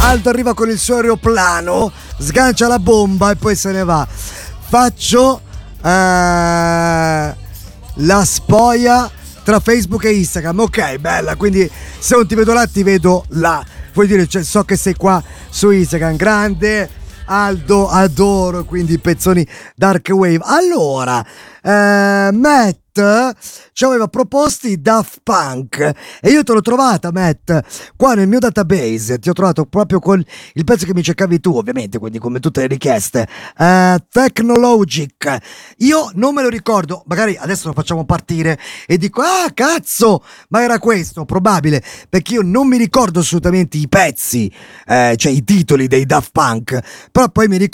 Aldo arriva con il suo aeroplano, sgancia la bomba e poi se ne va. Faccio la spoglia tra Facebook e Instagram. Ok, bella, quindi se non ti vedo là ti vedo là. Vuol dire, cioè, so che sei qua su Instagram. Grande Aldo, adoro quindi i pezzoni dark wave. Allora, Matt ci aveva proposti Daft Punk e io te l'ho trovata, Matt, qua nel mio database. Ti ho trovato proprio con il pezzo che mi cercavi tu, ovviamente, quindi come tutte le richieste. Technologic. Io non me lo ricordo, magari adesso lo facciamo partire e dico ah cazzo, ma era questo, probabile, perché io non mi ricordo assolutamente i pezzi, cioè i titoli dei Daft Punk, però poi mi ricordo